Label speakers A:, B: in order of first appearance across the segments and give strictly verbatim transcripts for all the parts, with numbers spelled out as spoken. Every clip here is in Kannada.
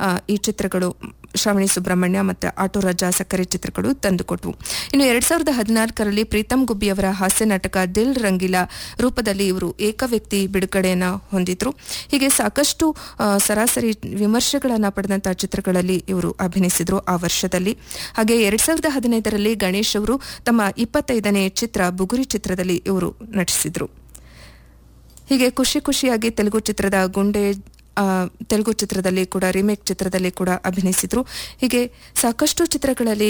A: ಈ ಚಿತ್ರಗಳು ಶ್ರಾವಣಿ ಸುಬ್ರಹ್ಮಣ್ಯ ಮತ್ತು ಆಟೋ ರಾಜ ಸಕ್ಕರೆ ಚಿತ್ರಗಳು ತಂದುಕೊಟ್ವು. ಇನ್ನು ಎರಡ್ ಸಾವಿರದ ಹದಿನಾಲ್ಕರಲ್ಲಿ ಪ್ರೀತಮ್ ಗುಬ್ಬಿ ಅವರ ಹಾಸ್ಯ ನಾಟಕ ದಿಲ್ ರಂಗಿಲಾ ರೂಪದಲ್ಲಿ ಇವರು ಏಕವ್ಯಕ್ತಿ ಬಿಡುಗಡೆಯನ್ನ ಹೊಂದಿದ್ರು. ಹೀಗೆ ಸಾಕಷ್ಟು ಸರಾಸರಿ ವಿಮರ್ಶೆಗಳನ್ನ ಪಡೆದಂತಹ ಚಿತ್ರಗಳಲ್ಲಿ ಇವರು ಅಭಿನಯಿಸಿದ್ರು ಆ ವರ್ಷದಲ್ಲಿ. ಹಾಗೆ ಎರಡ್ ಸಾವಿರದ ಹದಿನೈದರಲ್ಲಿ ಗಣೇಶ್ ಅವರು ತಮ್ಮ ಇಪ್ಪತ್ತೈದನೇ ಚಿತ್ರ ಬುಗುರಿ ಚಿತ್ರದಲ್ಲಿ ಇವರು ನಟಿಸಿದ್ರು. ಹೀಗೆ ಖುಷಿ ಖುಷಿಯಾಗಿ ತೆಲುಗು ಚಿತ್ರದ ಗುಂಡೆ ತೆಲುಗು ಚಿತ್ರದಲ್ಲಿ ಕೂಡ ರೀಮೇಕ್ ಚಿತ್ರದಲ್ಲಿ ಕೂಡ ಅಭಿನಯಿಸಿದ್ರು. ಹೀಗೆ ಸಾಕಷ್ಟು ಚಿತ್ರಗಳಲ್ಲಿ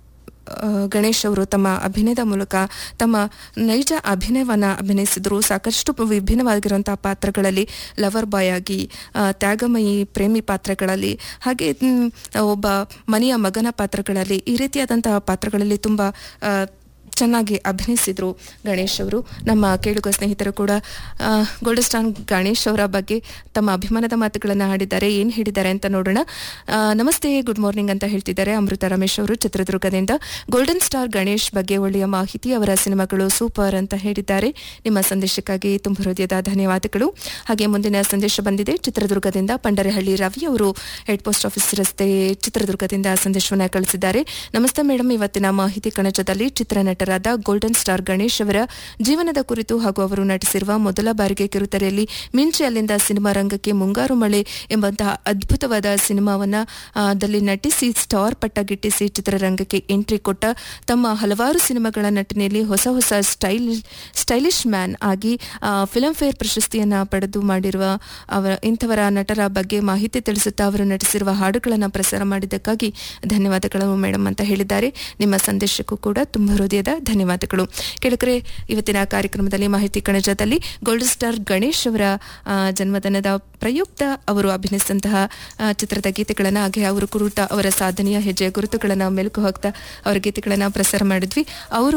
A: ಗಣೇಶ್ ಅವರು ತಮ್ಮ ಅಭಿನಯದ ಮೂಲಕ ತಮ್ಮ ನೈಜ ಅಭಿನಯವನ್ನ ಅಭಿನಯಿಸಿದ್ರು. ಸಾಕಷ್ಟು ವಿಭಿನ್ನವಾಗಿರುವಂತಹ ಪಾತ್ರಗಳಲ್ಲಿ ಲವರ್ ಬಾಯ್ ಆಗಿ, ತ್ಯಾಗಮಯಿ ಪ್ರೇಮಿ ಪಾತ್ರಗಳಲ್ಲಿ, ಹಾಗೆ ಒಬ್ಬ ಮನೆಯ ಮಗನ ಪಾತ್ರಗಳಲ್ಲಿ, ಈ ರೀತಿಯಾದಂತಹ ಪಾತ್ರಗಳಲ್ಲಿ ತುಂಬಾ ಚೆನ್ನಾಗಿ ಅಭಿನಯಿಸಿದ್ರು ಗಣೇಶ್ ಅವರು. ನಮ್ಮ ಕೇಳುಗ ಸ್ನೇಹಿತರು ಕೂಡ ಗೋಲ್ಡನ್ ಸ್ಟಾರ್ ಗಣೇಶ್ ಅವರ ಬಗ್ಗೆ ತಮ್ಮ ಅಭಿಮಾನದ ಮಾತುಗಳನ್ನು ಆಡಿದ್ದಾರೆ. ಏನು ಹೇಳಿದ್ದಾರೆ ಅಂತ ನೋಡೋಣ. ನಮಸ್ತೆ, ಗುಡ್ ಮಾರ್ನಿಂಗ್ ಅಂತ ಹೇಳ್ತಿದ್ದಾರೆ ಅಮೃತ ರಮೇಶ್ ಅವರು ಚಿತ್ರದುರ್ಗದಿಂದ. ಗೋಲ್ಡನ್ ಸ್ಟಾರ್ ಗಣೇಶ್ ಬಗ್ಗೆ ಒಳ್ಳೆಯ ಮಾಹಿತಿ, ಅವರ ಸಿನಿಮಾಗಳು ಸೂಪರ್ ಅಂತ ಹೇಳಿದ್ದಾರೆ. ನಿಮ್ಮ ಸಂದೇಶಕ್ಕಾಗಿ ತುಂಬ ಹೃದಯದ ಧನ್ಯವಾದಗಳು. ಹಾಗೆ ಮುಂದಿನ ಸಂದೇಶ ಬಂದಿದೆ ಚಿತ್ರದುರ್ಗದಿಂದ ಪಂಡರಹಳ್ಳಿ ರವಿ ಅವರು, ಹೆಡ್ ಪೋಸ್ಟ್ ಆಫೀಸ್ ರಸ್ತೆ ಚಿತ್ರದುರ್ಗದಿಂದ ಸಂದೇಶವನ್ನು ಕಳಿಸಿದ್ದಾರೆ. ನಮಸ್ತೆ ಮೇಡಮ್, ಇವತ್ತಿನ ಮಾಹಿತಿ ಕಣಜದಲ್ಲಿ ಚಿತ್ರನಟ ರಾದ ಗೋಲ್ಡನ್ ಸ್ಟಾರ್ ಗಣೇಶ್ ಅವರ ಜೀವನದ ಕುರಿತು ಹಾಗೂ ಅವರು ನಟಿಸಿರುವ ಮೊದಲ ಬಾರಿಗೆ ಕಿರುತೆರೆಯಲ್ಲಿ ಮಿಂಚಿ ಅಲ್ಲಿಂದ ಸಿನಿಮಾ ರಂಗಕ್ಕೆ ಮುಂಗಾರು ಮಳೆ ಎಂಬಂತಹ ಅದ್ಭುತವಾದ ಸಿನಿಮಾವನ್ನ ದಲ್ಲಿ ನಟಿಸಿ ಸ್ಟಾರ್ ಪಟ್ಟ ಗಿಟ್ಟಿಸಿ ಚಿತ್ರರಂಗಕ್ಕೆ ಎಂಟ್ರಿ ಕೊಟ್ಟ ತಮ್ಮ ಹಲವಾರು ಸಿನಿಮಾಗಳ ನಟನೆಯಲ್ಲಿ ಹೊಸ ಹೊಸ ಸ್ಟೈಲ್ ಸ್ಟೈಲಿಶ್ ಮ್ಯಾನ್ ಆಗಿ ಫಿಲ್ಮ್ ಫೇರ್ ಪ್ರಶಸ್ತಿಯನ್ನ ಪಡೆದು ಮಾಡಿರುವ ಅವರ ಇಂಥವರ ನಟರ ಬಗ್ಗೆ ಮಾಹಿತಿ ತಿಳಿಸುತ್ತಾ ಅವರು ನಟಿಸಿರುವ ಹಾಡುಗಳನ್ನು ಪ್ರಸಾರ ಮಾಡಿದ್ದಕ್ಕಾಗಿ ಧನ್ಯವಾದಗಳು ಮೇಡಮ್ ಅಂತ ಹೇಳಿದ್ದಾರೆ. ನಿಮ್ಮ ಸಂದೇಶಕ್ಕೂ ಕೂಡ ತುಂಬ ಹೃದಯದ ಧನ್ಯವಾದಗಳು. ಕೆಳಗರೆ ಇವತ್ತಿನ ಕಾರ್ಯಕ್ರಮದಲ್ಲಿ ಮಾಹಿತಿ ಕಣಜದಲ್ಲಿ ಗೋಲ್ಡನ್ ಸ್ಟಾರ್ ಗಣೇಶ್ ಅವರ ಜನ್ಮದಿನದ ಪ್ರಯುಕ್ತ ಅವರು ಅಭಿನಯಿಸಿದಂತಹ ಚಿತ್ರದ ಗೀತೆಗಳನ್ನು, ಹಾಗೆ ಅವರು ಕುರಿತ ಅವರ ಸಾಧನೆಯ ಹೆಜ್ಜೆಯ ಗುರುತುಗಳನ್ನು ಮೆಲುಕು ಹಾಕ್ತಾ ಅವರ ಗೀತೆಗಳನ್ನು ಪ್ರಸಾರ ಮಾಡಿದ್ವಿ. ಅವರು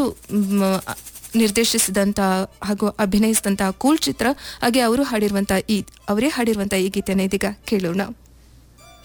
A: ನಿರ್ದೇಶಿಸಿದಂತಹ ಹಾಗೂ ಅಭಿನಯಿಸಿದಂತಹ ಕೂಲ್ ಚಿತ್ರ, ಹಾಗೆ ಅವರು ಹಾಡಿರುವಂತಹ ಈ ಅವರೇ ಹಾಡಿರುವಂತಹ ಈ ಗೀತೆಯನ್ನು ಇದೀಗ ಕೇಳೋಣ.